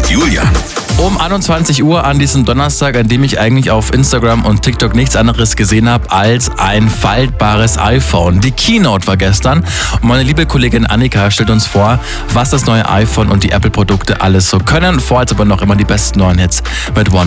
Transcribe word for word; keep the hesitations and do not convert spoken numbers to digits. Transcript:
Julian. Um einundzwanzig Uhr an diesem Donnerstag, an dem ich eigentlich auf Instagram und TikTok nichts anderes gesehen habe als ein faltbares iPhone. Die Keynote war gestern und meine liebe Kollegin Annika stellt uns vor, was das neue iPhone und die Apple-Produkte alles so können. Vorher aber noch immer die besten neuen Hits mit One